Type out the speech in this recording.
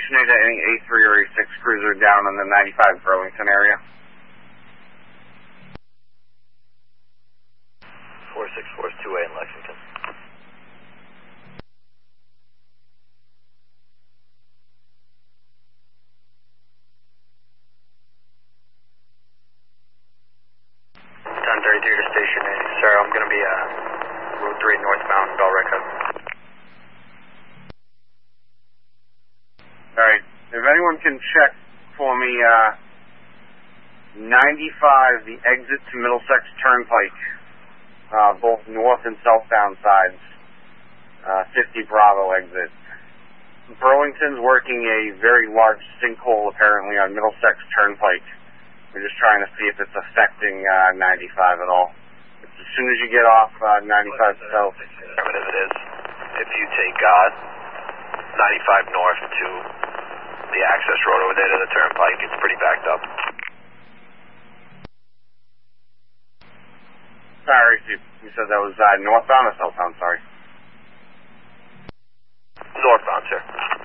Station 8 at any A3 or A6 cruiser down in the 95 Burlington area. 464 is 2A in Lexington. To Station 8. Sir, I'm going to be Route 3 northbound, Bellrica. Alright, if anyone can check for me, 95, the exit to Middlesex Turnpike, both north and southbound sides, 50 Bravo exit. Burlington's working a very large sinkhole apparently on Middlesex Turnpike. We're just trying to see if it's affecting 95 at all. As soon as you get off 95 south. If it is, if you take 95 north to the access road over there to the turnpike, it's pretty backed up. Sorry, you said that was northbound or southbound, sorry? Northbound, sir.